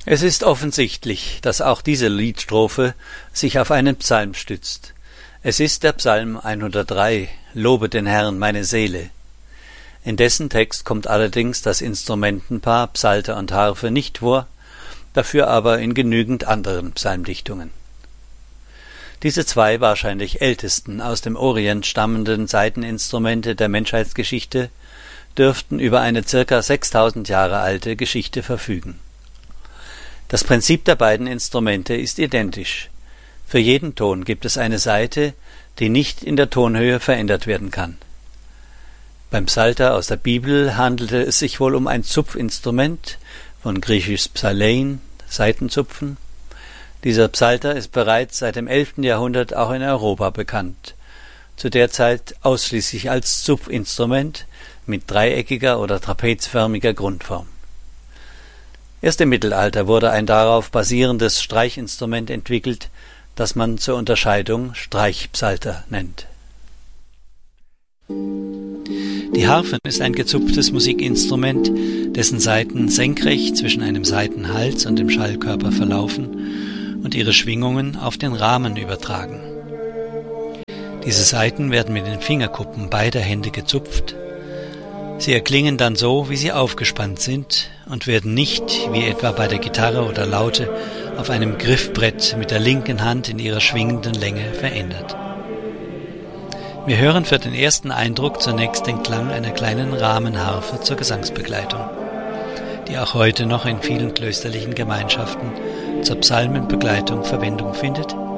Es ist offensichtlich, dass auch diese Liedstrophe sich auf einen Psalm stützt. Es ist der Psalm 103, Lobe den Herrn, meine Seele. In dessen Text kommt allerdings das Instrumentenpaar Psalter und Harfe nicht vor, dafür aber in genügend anderen Psalmdichtungen. Diese zwei wahrscheinlich ältesten aus dem Orient stammenden Saiteninstrumente der Menschheitsgeschichte dürften über eine ca. 6000 Jahre alte Geschichte verfügen. Das Prinzip der beiden Instrumente ist identisch. Für jeden Ton gibt es eine Saite, die nicht in der Tonhöhe verändert werden kann. Beim Psalter aus der Bibel handelte es sich wohl um ein Zupfinstrument, von griechisch Psalein, Saitenzupfen. Dieser Psalter ist bereits seit dem 11. Jahrhundert auch in Europa bekannt, zu der Zeit ausschließlich als Zupfinstrument mit dreieckiger oder trapezförmiger Grundform. Erst im Mittelalter wurde ein darauf basierendes Streichinstrument entwickelt, das man zur Unterscheidung Streichpsalter nennt. Die Harfe ist ein gezupftes Musikinstrument, dessen Saiten senkrecht zwischen einem Saitenhals und dem Schallkörper verlaufen und ihre Schwingungen auf den Rahmen übertragen. Diese Saiten werden mit den Fingerkuppen beider Hände gezupft. Sie erklingen dann so, wie sie aufgespannt sind und werden nicht, wie etwa bei der Gitarre oder Laute, auf einem Griffbrett mit der linken Hand in ihrer schwingenden Länge verändert. Wir hören für den ersten Eindruck zunächst den Klang einer kleinen Rahmenharfe zur Gesangsbegleitung, die auch heute noch in vielen klösterlichen Gemeinschaften zur Psalmenbegleitung Verwendung findet